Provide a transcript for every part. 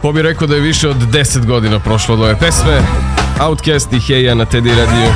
Ko bi rekao da je više od 10 godina prošlo od ove pesme. Outcast i Heja na Teddy Radio.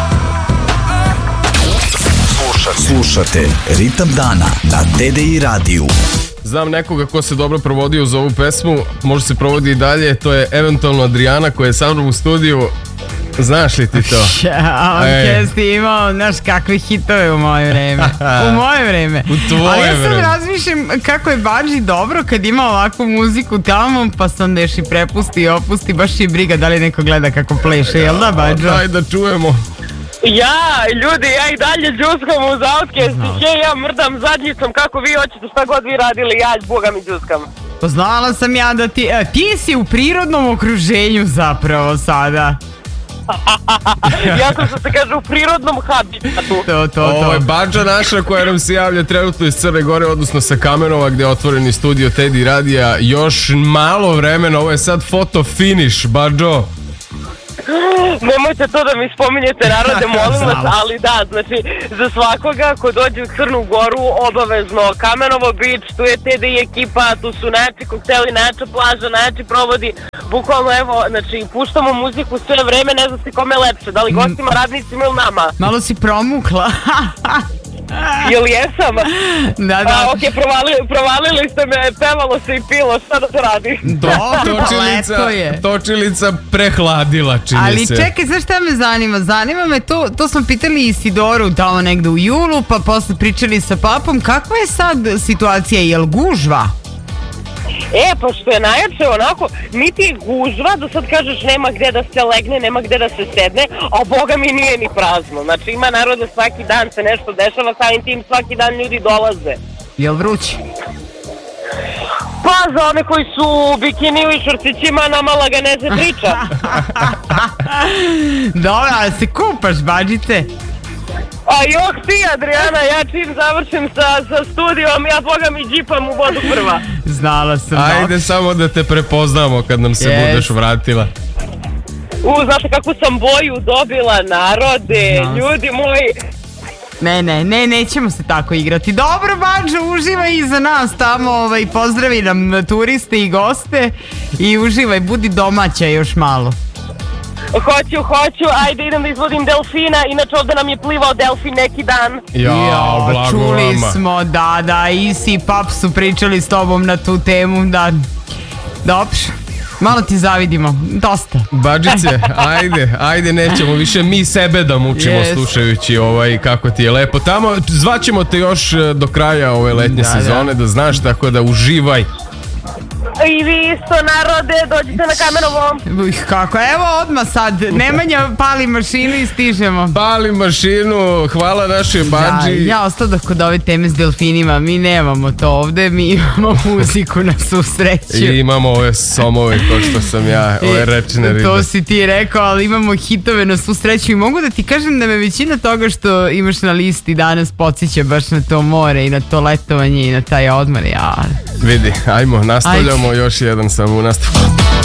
Slušate Ritam dana na Teddy Radio. Znam nekoga ko se dobro provodio uz ovu pesmu, možda se provodi i dalje, to je eventualno Adriana koja je sa mnom u studiju. Znaš li ti to? Outcast je imao, znaš, kakve hitove u moje vreme. U moje vreme. U tvoje ali ja sad vreme. razmišljam kako je Badži dobro kad ima ovakvu muziku tamo, pa sam deš i prepusti i opusti, baš je briga da li neko gleda kako pleše, jel da, Badžo? Daj da čujemo. Ljudi, ja i dalje džuskam uz Outcast i ja mrdam zadnjicom kako vi hoćete, šta god vi radili, ja boga mi džuskam. Poznala sam ja da ti si u prirodnom okruženju zapravo sada. Ja sam što se kaže u prirodnom habitatu. Ovo je Badža naša koja nam se javlja trenutno iz Crne Gore, odnosno sa Kamenova gdje je otvoreni studio Teddy Radija. Još malo vremena, ovo je sad foto finish, Badžo. Nemojte to da mi spominjete, narode, molim vas, ali da, znači, za svakoga ko dođe u Crnu Goru, obavezno Kamenovo Beach, tu je Teddy ekipa, tu su nači kokteli, nača plaža, nači provodi, bukvalno evo, znači, puštamo muziku sve vreme, ne znam si kome je lepše, da li gostima, radnicima ili nama. Malo si promukla. Jel jesam? Da. Ok, provalili ste me, pevalo se i pilo, šta da se radi? Točilica prehladila, čini ali se. Ali čekaj, znaš šta me zanima? Zanima me to smo pitali Isidoru tamo negde u julu, pa posle pričali sa papom. Kakva je sad situacija, jel gužva? Pa što je najjače onako, niti je gužva, da sad kažeš nema gde da se legne, nema gde da se sedne, a boga mi nije ni prazno. Znači ima naroda, svaki dan se nešto dešava, samim tim svaki dan ljudi dolaze. Jel vruće? Pa za one koji su u bikiniju i šorcićima nama laganeze priča. Dobro, ali se kupaš, Badžice? A joh ti, Adriana, ja čim završim sa studijom, ja boga mi džipam u vodu prva. Znala sam. Ajde samo da te prepoznamo kad nam se budeš vratila. Znate kako sam boju dobila, narode, ljudi moji. Ne, nećemo se tako igrati. Dobro, Badžo, uživaj i za nas tamo, pozdravi nam turiste i goste i uživaj, budi domaća još malo. Hoću, ajde idem da izvodim delfina, inače ovdje nam je plivao delfin neki dan. Čuli smo, da, Isi i Pap su pričali s tobom na tu temu, da, dobro, malo ti zavidimo, dosta. Badžice, ajde, nećemo više mi sebe da mučimo slušajući kako ti je lepo tamo. Zvaćemo te još do kraja ove letnje sezone, da znaš, tako da uživaj. I vi isto, narode, dođite na Kamenovo. Kako, evo odmah sad, Nemanja pali mašinu i stižemo. Pali mašinu, hvala našoj Badži. Ja ostao kod ove teme s delfinima, mi nemamo to ovde, mi imamo muziku na susreću. I imamo ove somove, ko što sam ja, ove rečne ribe. To si ti rekao, ali imamo hitove na susreću i mogu da ti kažem da me većina toga što imaš na listi danas podsjeća baš na to more i na to letovanje i na taj odmor. Vidi, ajmo, nastavljamo još jedan samo u nastavku.